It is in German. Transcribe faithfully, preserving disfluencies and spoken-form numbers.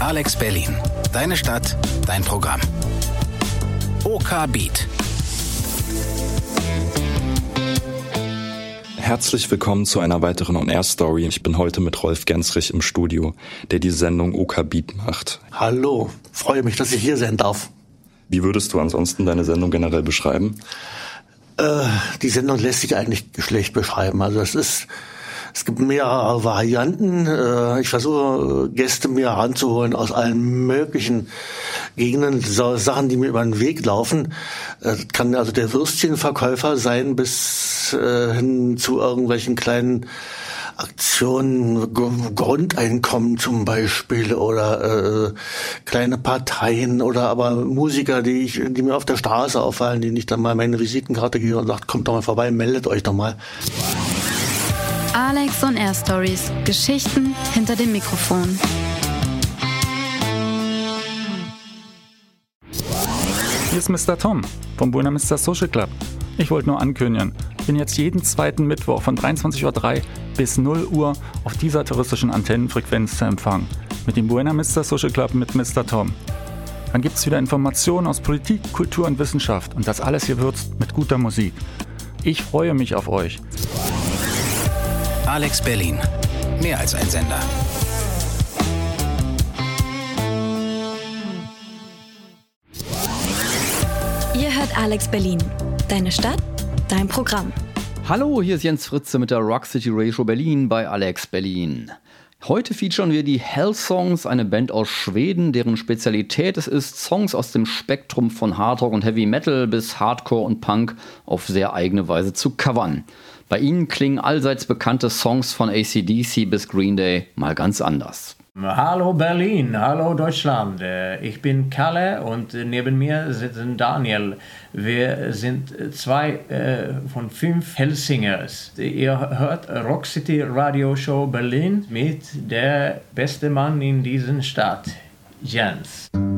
Alex Berlin. Deine Stadt, dein Programm. OK Beat. Herzlich willkommen zu einer weiteren On-Air-Story. Ich bin heute mit Rolf Gensrich im Studio, der die Sendung OK Beat macht. Hallo, freue mich, dass ich hier sein darf. Wie würdest du ansonsten deine Sendung generell beschreiben? Äh, die Sendung lässt sich eigentlich schlecht beschreiben. Also es ist, es gibt mehrere Varianten. Äh, ich versuche Gäste mir ranzuholen aus allen möglichen Gegenden, so Sachen, die mir über den Weg laufen. Das kann also der Würstchenverkäufer sein bis äh, hin zu irgendwelchen kleinen Aktionen, Grundeinkommen zum Beispiel oder äh, kleine Parteien oder aber Musiker, die ich, die mir auf der Straße auffallen, denen ich dann mal meine Visitenkarte gebe und sage, kommt doch mal vorbei, meldet euch doch mal. Alex on Air Stories. Geschichten hinter dem Mikrofon. Hier ist Mister Tom vom Buena Vista Social Club. Ich wollte nur ankündigen, ich bin jetzt jeden zweiten Mittwoch von dreiundzwanzig Uhr drei bis null Uhr auf dieser touristischen Antennenfrequenz zu empfangen. Mit dem Buena Vista Social Club mit Mister Tom. Dann gibt es wieder Informationen aus Politik, Kultur und Wissenschaft und das alles gewürzt mit guter Musik. Ich freue mich auf euch. Alex Berlin. Mehr als ein Sender. Ihr hört Alex Berlin. Deine Stadt, dein Programm. Hallo, hier ist Jens Fritze mit der Rock City Radio Show Berlin bei Alex Berlin. Heute featuren wir die Hellsongs, eine Band aus Schweden, deren Spezialität es ist, Songs aus dem Spektrum von Hardrock und Heavy Metal bis Hardcore und Punk auf sehr eigene Weise zu covern. Bei ihnen klingen allseits bekannte Songs von A C D C bis Green Day mal ganz anders. Hallo Berlin, hallo Deutschland. Ich bin Kalle und neben mir sitzen Daniel. Wir sind zwei äh, von fünf Helsingers. Ihr hört Rock City Radio Show Berlin mit der beste Mann in dieser Stadt, Jens.